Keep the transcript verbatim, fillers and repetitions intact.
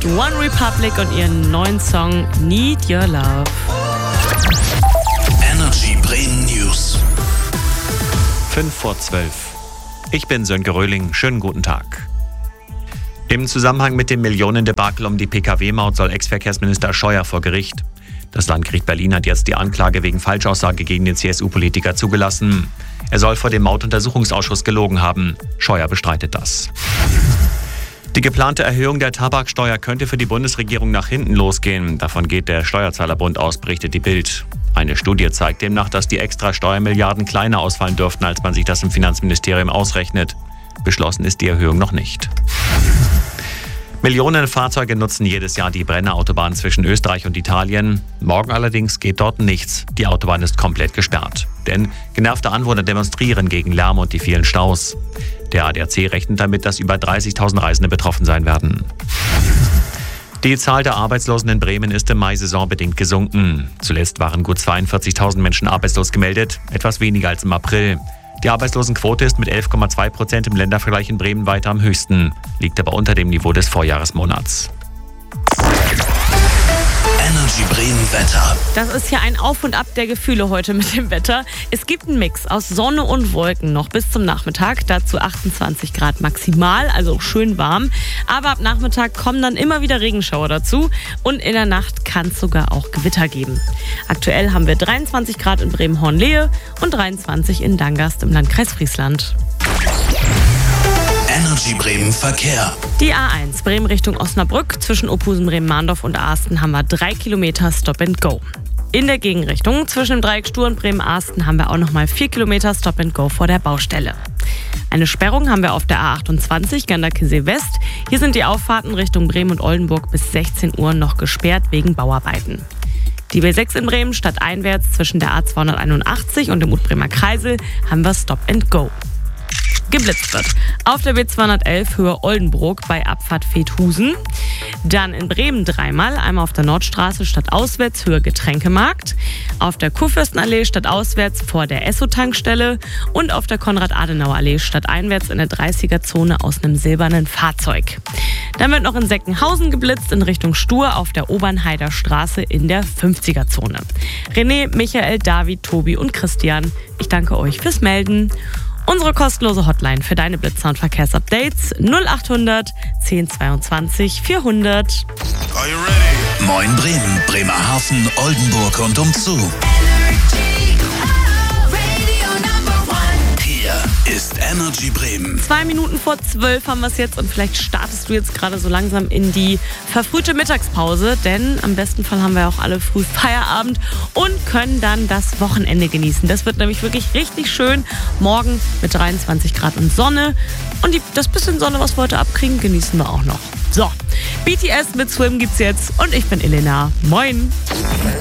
One Republic und ihren neuen Song Need Your Love. Energy Bremen News. fünf vor zwölf. Ich bin Sönke Röhling. Schönen guten Tag. Im Zusammenhang mit dem Millionendebakel um die P K W-Maut soll Ex-Verkehrsminister Scheuer vor Gericht. Das Landgericht Berlin hat jetzt die Anklage wegen Falschaussage gegen den C S U-Politiker zugelassen. Er soll vor dem Mautuntersuchungsausschuss gelogen haben. Scheuer bestreitet das. Die geplante Erhöhung der Tabaksteuer könnte für die Bundesregierung nach hinten losgehen. Davon geht der Steuerzahlerbund aus, berichtet die Bild. Eine Studie zeigt demnach, dass die extra Steuermilliarden kleiner ausfallen dürften, als man sich das im Finanzministerium ausrechnet. Beschlossen ist die Erhöhung noch nicht. Millionen Fahrzeuge nutzen jedes Jahr die Brenner-Autobahn zwischen Österreich und Italien. Morgen allerdings geht dort nichts. Die Autobahn ist komplett gesperrt. Denn genervte Anwohner demonstrieren gegen Lärm und die vielen Staus. Der A D A C rechnet damit, dass über dreißigtausend Reisende betroffen sein werden. Die Zahl der Arbeitslosen in Bremen ist im Mai saisonbedingt gesunken. Zuletzt waren gut zweiundvierzigtausend Menschen arbeitslos gemeldet, etwas weniger als im April. Die Arbeitslosenquote ist mit elf Komma zwei Prozent im Ländervergleich in Bremen weiter am höchsten, liegt aber unter dem Niveau des Vorjahresmonats. Energy Bremen Wetter. Das ist ja ein Auf und Ab der Gefühle heute mit dem Wetter. Es gibt einen Mix aus Sonne und Wolken noch bis zum Nachmittag. Dazu achtundzwanzig Grad maximal, also schön warm. Aber ab Nachmittag kommen dann immer wieder Regenschauer dazu. Und in der Nacht kann es sogar auch Gewitter geben. Aktuell haben wir dreiundzwanzig Grad in Bremen-Hornlehe und dreiundzwanzig in Dangast im Landkreis Friesland. Energy Bremen Verkehr. Die A eins Bremen Richtung Osnabrück zwischen Ophusen, Bremen-Mahndorf und Asten haben wir drei Kilometer Stop and Go. In der Gegenrichtung zwischen dem Dreieck Stur und Bremen-Asten haben wir auch nochmal vier Kilometer Stop and Go vor der Baustelle. Eine Sperrung haben wir auf der A achtundzwanzig Ganderkesee West. Hier sind die Auffahrten Richtung Bremen und Oldenburg bis sechzehn Uhr noch gesperrt wegen Bauarbeiten. Die B sechs in Bremen stadteinwärts zwischen der A zweihunderteinundachtzig und dem Utbremer Kreisel haben wir Stop and Go. Geblitzt wird. Auf der B zweihundertelf Höhe Oldenburg bei Abfahrt Vethusen. Dann in Bremen dreimal, einmal auf der Nordstraße stadtauswärts Höhe Getränkemarkt, auf der Kurfürstenallee stadtauswärts vor der Esso-Tankstelle und auf der Konrad-Adenauer-Allee stadteinwärts in der dreißiger-Zone aus einem silbernen Fahrzeug. Dann wird noch in Seckenhausen geblitzt in Richtung Stur auf der Obernheider Straße in der fünfziger-Zone. René, Michael, David, Tobi und Christian, ich danke euch fürs Melden. Unsere kostenlose Hotline für deine Blitzer- und Verkehrsupdates null achthundert zehn zweiundzwanzig vierhundert. Are you ready? Moin Bremen, Bremerhaven, Oldenburg und umzu. Hier ist Energy Bremen. Zwei Minuten vor zwölf haben wir es jetzt und vielleicht startest du jetzt gerade so langsam in die verfrühte Mittagspause, denn am besten Fall haben wir auch alle früh Feierabend und können dann das Wochenende genießen. Das wird nämlich wirklich richtig schön. Morgen mit dreiundzwanzig Grad und Sonne und die, das bisschen Sonne, was wir heute abkriegen, genießen wir auch noch. So, B T S mit Swim gibt's jetzt und ich bin Elena. Moin!